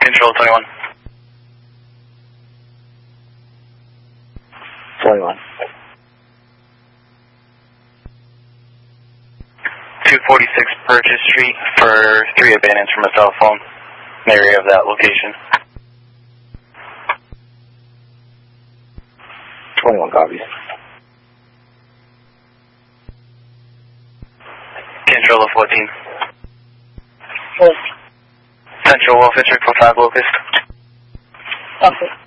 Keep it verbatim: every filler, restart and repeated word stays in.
Control twenty-one. twenty-one. two forty-six Purchase Street for three abandons from a cell phone. Area of that location. twenty-one copies. Control of fourteen. Yes. Central Welfare Check for five Locust. Okay.